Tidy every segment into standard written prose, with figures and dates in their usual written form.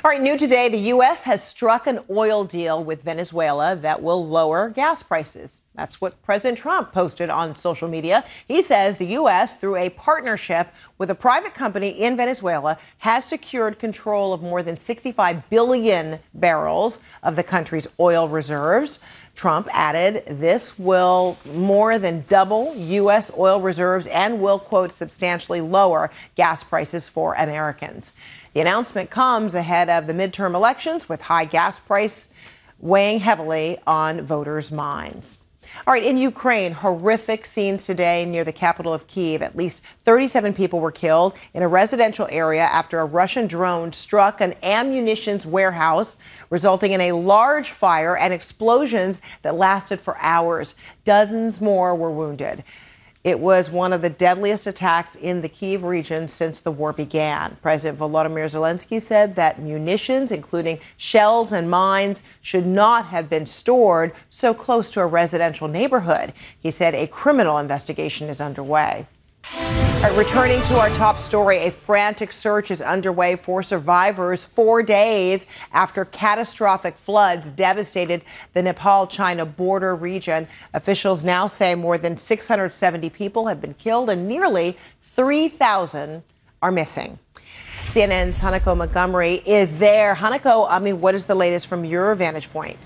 All right, new today, the U.S. has struck an oil deal with Venezuela that will lower gas prices. That's what President Trump posted on social media. He says the U.S., through a partnership with a private company in Venezuela, has secured control of more than 65 billion barrels of the country's oil reserves. Trump added this will more than double U.S. oil reserves and will, quote, substantially lower gas prices for Americans. The announcement comes ahead of the midterm elections, with high gas price weighing heavily on voters' minds. All right, in Ukraine, horrific scenes today near the capital of Kyiv. At least 37 people were killed in a residential area after a Russian drone struck an ammunition warehouse, resulting in a large fire and explosions that lasted for hours. Dozens more were wounded. It was one of the deadliest attacks in the Kyiv region since the war began. President Volodymyr Zelensky said that munitions, including shells and mines, should not have been stored so close to a residential neighborhood. He said a criminal investigation is underway. All right, returning to our top story, a frantic search is underway for survivors 4 days after catastrophic floods devastated the Nepal-China border region. Officials now say more than 670 people have been killed and nearly 3,000 are missing. CNN's Hanako Montgomery is there. Hanako, what is the latest from your vantage point?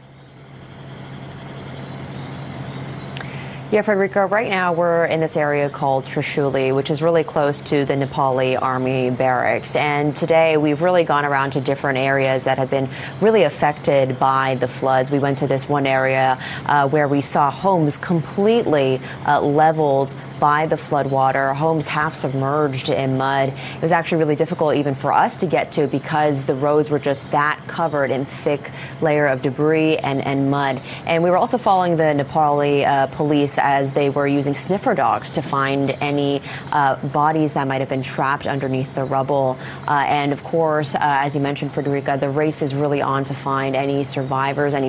Yeah, Frederica, right now we're in this area called Trishuli, which is really close to the Nepali Army barracks. And today we've really gone around to different areas that have been really affected by the floods. We went to this one area where we saw homes completely leveled by the floodwater, homes half submerged in mud. It was actually really difficult even for us to get to because the roads were just that covered in thick layer of debris and mud. And we were also following the Nepali police as they were using sniffer dogs to find any bodies that might have been trapped underneath the rubble. And of course, as you mentioned, Frederica, the race is really on to find any survivors, any